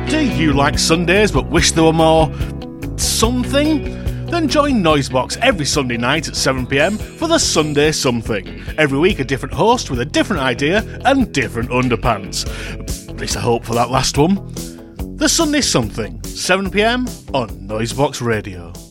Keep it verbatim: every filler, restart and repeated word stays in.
Do you like Sundays but wish there were more something? Then join Noisebox every Sunday night at seven p m for the Sunday Something. Every week a different host with a different idea and different underpants. At least I hope for that last one. The Sunday Something, seven p m on Noisebox Radio.